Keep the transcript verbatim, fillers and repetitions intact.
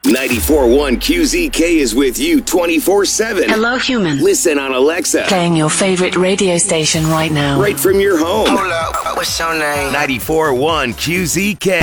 ninety-four point one Q Z K is with you twenty-four seven. Hello, human. Listen on Alexa. Playing your favorite radio station right now. Right from your home. Hold up, what's your name? ninety-four point one Q Z K.